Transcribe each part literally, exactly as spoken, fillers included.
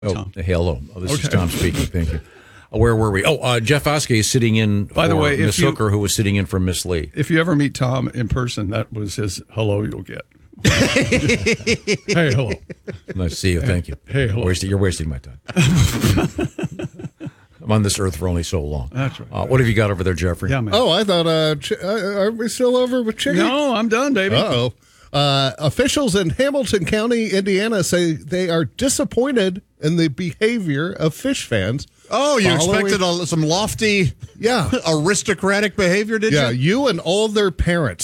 Oh, Tom. hello. Oh, this Okay. is Tom speaking. Thank you. Uh, where were we? Oh, uh, Jeff Oskey is sitting in By the for way, if Miss you- Hooker, who was sitting in for Miss Lee. If you ever meet Tom in person, that was his hello you'll get. Hey, hello. Nice to see you. Thank you. Hey, hello. Wasting, you're wasting my time. I'm on this earth for only so long. That's right. Uh, what have you got over there, Jeffrey? Yeah, man. Oh, I thought, uh, ch- uh, are we still over with chicken? No, I'm done, baby. Uh-oh. Uh, officials in Hamilton County, Indiana, say they are disappointed in the behavior of fish fans. Oh, you following- expected a, some lofty, Yeah. aristocratic behavior, did Yeah, you? you and all their parents.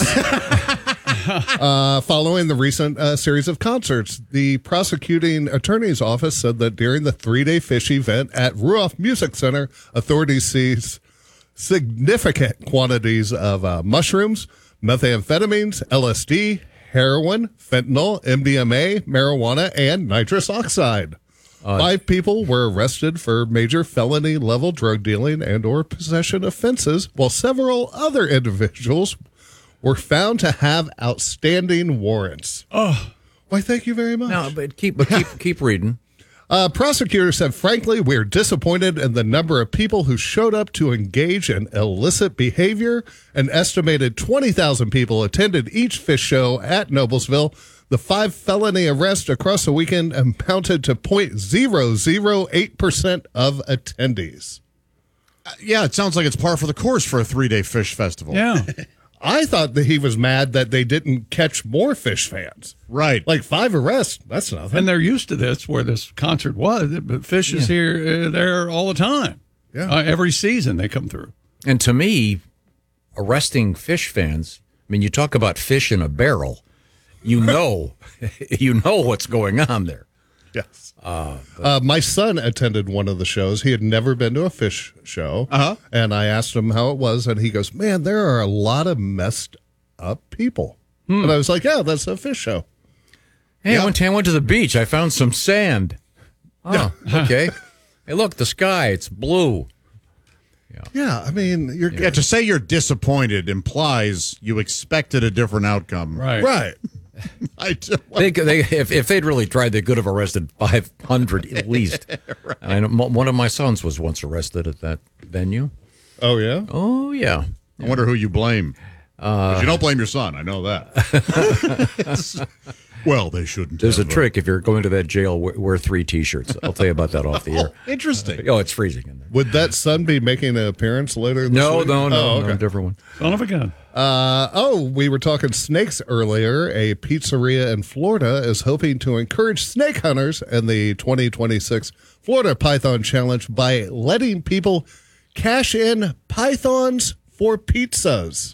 uh, following the recent uh, series of concerts, the prosecuting attorney's office said that during the three-day fish event at Ruoff Music Center, authorities seized significant quantities of uh, mushrooms, methamphetamines, L S D, heroin, fentanyl, M D M A, marijuana, and nitrous oxide. Uh, Five people were arrested for major felony level drug dealing and or possession offenses, while several other individuals were found to have outstanding warrants. Oh, Why, thank you very much. No, but keep but keep keep reading. Uh, prosecutors said, frankly, we're disappointed in the number of people who showed up to engage in illicit behavior. An estimated twenty thousand people attended each fish show at Noblesville. The five felony arrests across the weekend amounted to zero point zero zero eight percent of attendees. Uh, yeah, it sounds like it's par for the course for a three-day fish festival. yeah. I thought that he was mad that they didn't catch more fish fans. Right. Like five arrests, that's nothing. And they're used to this, where this concert was. But Fish is here, uh, there all the time. Yeah. Uh, every season they come through. And to me, arresting fish fans. I mean, you talk about fish in a barrel. You know, you know what's going on there. Yes. Uh, uh, my son attended one of the shows. He had never been to a fish show. Uh-huh. And I asked him how it was, and he goes, man, there are a lot of messed up people. And I was like, yeah, that's a fish show. Hey, I, went to, I went to the beach. I found some sand. Oh, okay. Hey, look, the sky, it's blue. Yeah, I mean, you're Yeah, to say you're disappointed implies you expected a different outcome. Right. right. I do. They, they, if, if they'd really tried, they could have arrested five hundred at least. Right. And I know mo- one of my sons was once arrested at that venue. Oh, yeah? Oh, yeah. I wonder who you blame. Uh, 'Cause you don't blame your son. I know that. Well, they shouldn't. There's a have, uh, trick. If you're going to that jail, wear, wear three T-shirts. I'll tell you about that off the air. Interesting. Oh, it's freezing in there. Would that son be making an appearance later this No, week? no, no, Oh, no, okay. different one. Son of a gun. Uh, oh, we were talking snakes earlier. A pizzeria in Florida is hoping to encourage snake hunters in the twenty twenty-six Florida Python Challenge by letting people cash in pythons for pizzas.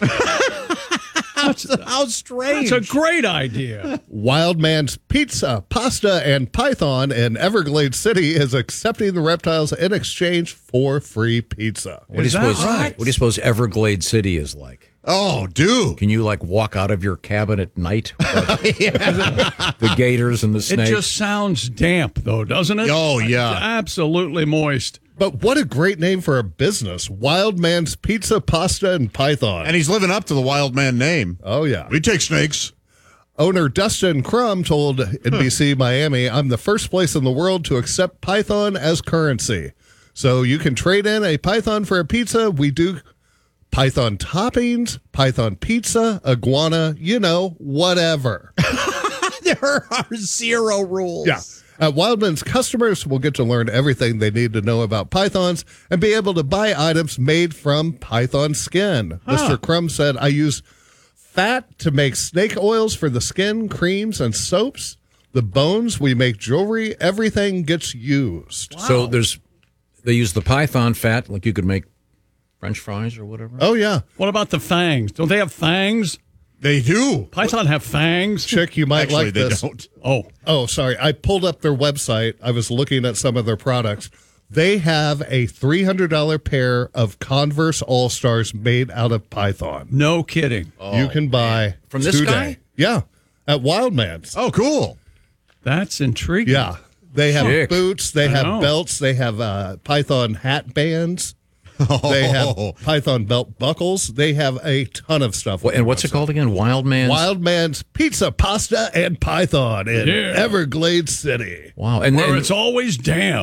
How strange. That's a great idea. Wildman's Pizza, Pasta, and Python in Everglades City is accepting the reptiles in exchange for free pizza. What do you Is that suppose? right? What do you suppose Everglades City is like? Oh, dude. Can you like walk out of your cabin at night? The gators and the It snakes. just sounds damp, though, doesn't it? Oh, yeah. It's absolutely moist. But what a great name for a business. Wildman's Pizza, Pasta, and Python. And he's living up to the wild man name. oh, yeah. We take snakes. Owner Dustin Crum told N B C Miami, I'm the first place in the world to accept Python as currency. So you can trade in a Python for a pizza. We do Python toppings, Python pizza, iguana, you know, whatever. There are zero rules. Yeah. At Wildman's, customers will get to learn everything they need to know about pythons and be able to buy items made from python skin. Mister Crum said, I use fat to make snake oils for the skin, creams, and soaps. The bones, we make jewelry. Everything gets used. So there's, they use the python fat, like you could make French fries or whatever. Oh, yeah. What about the fangs? Don't they have fangs? They do. Python have fangs? Chick, you might Actually, like they this. don't. Oh, Oh, sorry. I pulled up their website. I was looking at some of their products. They have a three hundred dollars pair of Converse All-Stars made out of python. no kidding. you can buy From this today. guy? Yeah, at Wildman's. Oh, cool. That's intriguing. Yeah, they have Sick. boots, they I have know. belts, they have uh, python hat bands. They have Python belt buckles. They have a ton of stuff. Well, and what's it called again? Wild Man's? Wild Man's Pizza, Pasta, and Python in Yeah. Everglades City. Wow. And Where then it's always damn.